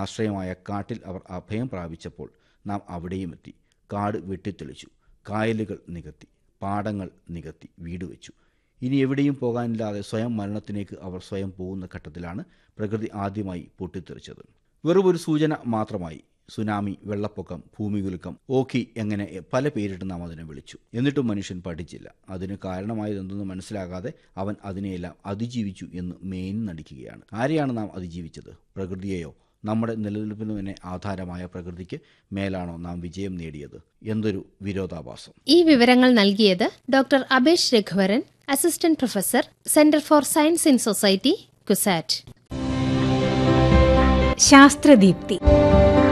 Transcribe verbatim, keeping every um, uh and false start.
ആശ്രയമായ കാട്ടിൽ അവർ അഭയം പ്രാപിച്ചപ്പോൾ നാം അവിടെയും എത്തി. കാട് വെട്ടിത്തെളിച്ചു, കായലുകൾ നികത്തി, പാടങ്ങൾ നികത്തി, വീട് വെച്ചു. ഇനി എവിടെയും പോകാനില്ലാതെ സ്വയം മരണത്തിലേക്ക് അവർ സ്വയം പോകുന്ന ഘട്ടത്തിലാണ് പ്രകൃതി ആദ്യമായി പൊട്ടിത്തെറിച്ചത്. വെറുമൊരു സൂചന മാത്രമായി. സുനാമി, വെള്ളപ്പൊക്കം, ഭൂമികുലുക്കം, ഓഖി, എങ്ങനെ പല പേരിട്ട് നാം അതിനെ വിളിച്ചു. എന്നിട്ടും മനുഷ്യൻ പഠിച്ചില്ല. അതിന് കാരണമായതെന്തെന്ന് മനസ്സിലാകാതെ അവൻ അതിനെയെല്ലാം അതിജീവിച്ചു എന്ന് മേനി നടിക്കുകയാണ്. ആരെയാണ് നാം അതിജീവിച്ചത്? പ്രകൃതിയെയോ? നമ്മുടെ നിലനിൽപ്പിന് തന്നെ ആധാരമായ പ്രകൃതിക്ക് മേലാണോ നാം വിജയം നേടിയത്? എന്തൊരു വിരോധാഭാസം! ഈ വിവരങ്ങൾ നൽകിയത് doctor Abesh Raghuvaran, assistant professor, centre for science in society, CUSAT. ശാസ്ത്രദീപ്തി.